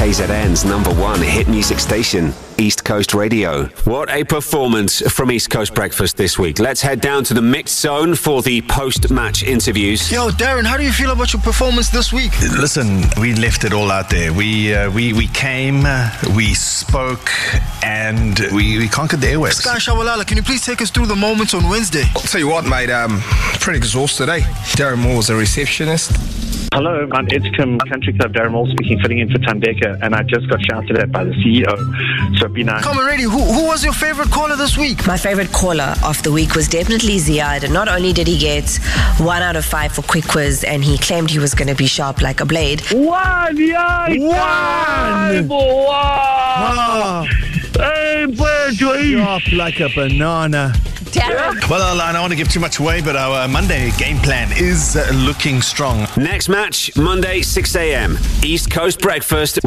KZN's #1 hit music station, East Coast Radio. What a performance from East Coast Breakfast this week. Let's head down to the mixed zone for the post-match interviews. Yo, Darren, how do you feel about your performance this week? Listen, we left it all out there. We came, we spoke, and we conquered the airwaves. Sky Shawalala, can you please take us through the moments on Wednesday? I'll tell you what, mate, pretty exhausted, eh? Darren Moore was a receptionist. Hello, I'm Edscom Country Club, Darren Moore speaking, filling in for Tandeka, and I just got shouted at by the CEO, so it'd be nice. Come on, ready. Who was your favorite caller this week? My favorite caller of the week was definitely Ziad. Not only did he get 1 out of 5 for quick quiz, and he claimed he was going to be sharp like a blade. One! Hey, sharp like a banana. Well, I don't want to give too much away, but our Monday game plan is looking strong. Next match, Monday, 6 a.m. East Coast Breakfast.